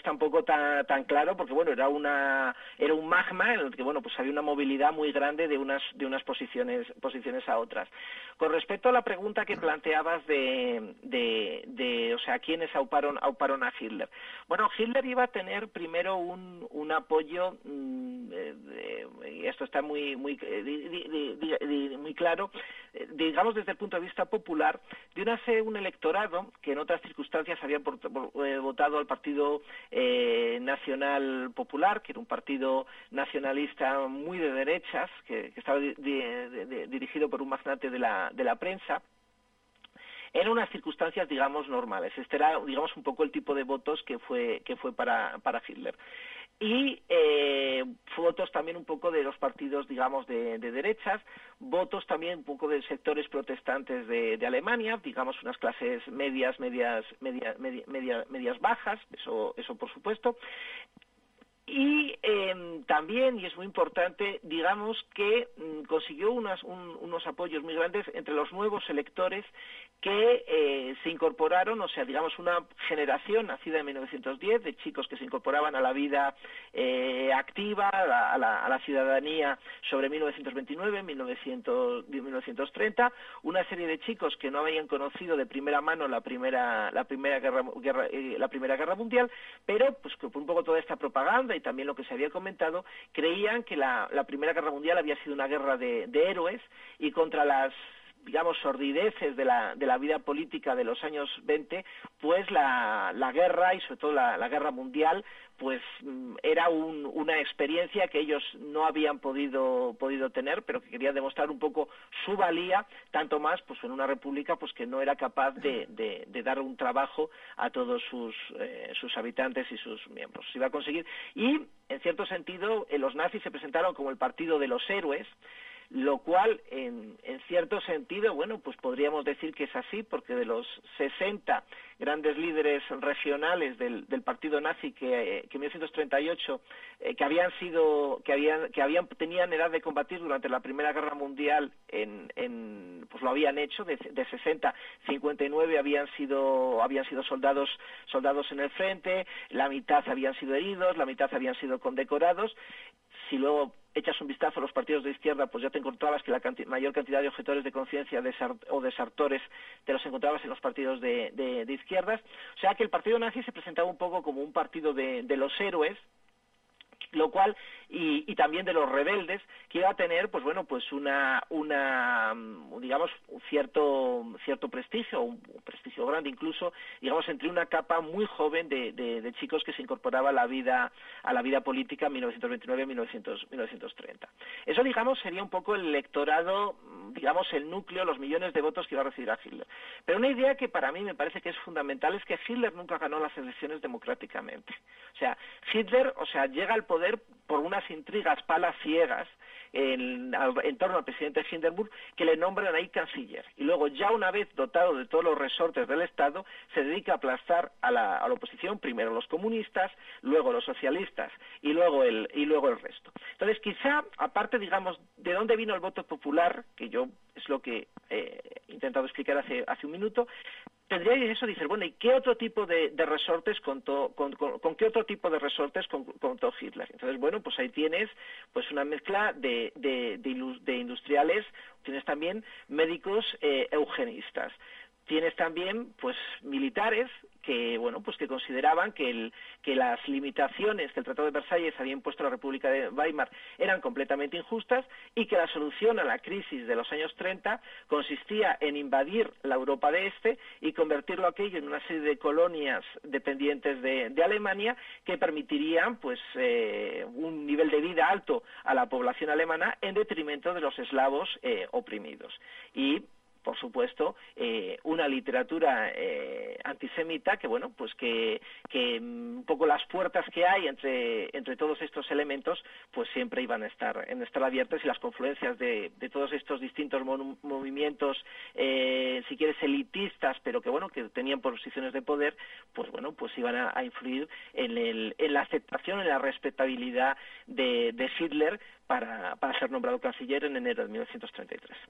tampoco tan claro, porque bueno, era un magma en el que bueno, pues había una movilidad muy grande de unas posiciones a otras. Con respecto a la pregunta que planteabas o sea, ¿quiénes auparon a Hitler? Bueno, Hitler iba a tener primero un apoyo, y esto está muy claro, digamos desde el punto de vista popular, de un electorado que en otras circunstancias había votado al Partido Nacional Popular, que era un partido nacionalista muy de derechas, que estaba dirigido por un magnate de la prensa, en unas circunstancias, digamos, normales. Este era, digamos, un poco el tipo de votos que fue para Hitler. Y votos también un poco de los partidos, digamos, de derechas, votos también un poco de sectores protestantes de Alemania, digamos, unas clases medias bajas, eso por supuesto. Y también, y es muy importante, digamos que consiguió unos apoyos muy grandes entre los nuevos electores que se incorporaron, o sea, digamos, una generación nacida en 1910 de chicos que se incorporaban a la vida activa, a la ciudadanía sobre 1929, 1930, una serie de chicos que no habían conocido de primera mano la primera guerra mundial, pero pues que por un poco toda esta propaganda y también lo que se había comentado, creían que la Primera Guerra Mundial había sido una guerra de héroes y contra las, digamos, sordideces de la vida política de los años 20, pues la guerra y sobre todo la guerra mundial pues era una experiencia que ellos no habían podido tener, pero que querían demostrar un poco su valía, tanto más pues en una república pues que no era capaz de dar un trabajo a todos sus habitantes y sus miembros. Se iba a conseguir, y en cierto sentido los nazis se presentaron como el partido de los héroes, lo cual en cierto sentido, bueno, pues podríamos decir que es así, porque de los 60 grandes líderes regionales del partido nazi que en 1938 tenían edad de combatir durante la Primera Guerra Mundial, pues lo habían hecho, de 60, 59 habían sido soldados en el frente, la mitad habían sido heridos, la mitad habían sido condecorados. Si luego echas un vistazo a los partidos de izquierda, pues ya te encontrabas que la mayor cantidad de objetores de conciencia o desertores te los encontrabas en los partidos de izquierdas. O sea que el partido nazi se presentaba un poco como un partido de los héroes, lo cual y también de los rebeldes, que iba a tener pues bueno pues una digamos un cierto prestigio, un prestigio grande incluso, digamos, entre una capa muy joven de chicos que se incorporaba a la vida política en 1929-1930. Eso, digamos, sería un poco el electorado, digamos, el núcleo, los millones de votos que iba a recibir a Hitler. Pero una idea que para mí me parece que es fundamental es que Hitler nunca ganó las elecciones democráticamente. O sea, Hitler, llega al poder por unas intrigas palaciegas en torno al presidente Hindenburg, que le nombran ahí canciller, y luego, ya una vez dotado de todos los resortes del Estado, se dedica a aplastar a la oposición, primero los comunistas, luego los socialistas y luego el resto. Entonces, quizá, aparte, digamos, de dónde vino el voto popular, que yo es lo que he intentado explicar hace un minuto, tendría eso de decir, bueno, ¿y qué otro tipo de resortes contó Hitler? Entonces, bueno, pues ahí tienes pues una mezcla de industriales, tienes también médicos eugenistas, tienes también pues militares que bueno pues que consideraban que las limitaciones que el Tratado de Versalles había impuesto a la República de Weimar eran completamente injustas, y que la solución a la crisis de los años 30 consistía en invadir la Europa de Este y convertirlo aquello en una serie de colonias dependientes de Alemania, que permitirían pues un nivel de vida alto a la población alemana en detrimento de los eslavos oprimidos. Y por supuesto, una literatura antisemita que, bueno, pues que un poco las puertas que hay entre todos estos elementos, pues siempre iban a estar abiertas, y las confluencias de todos estos distintos movimientos, si quieres, elitistas, pero que, bueno, que tenían posiciones de poder, pues bueno, pues iban a influir en la aceptación, en la respetabilidad de Hitler para ser nombrado canciller en enero de 1933.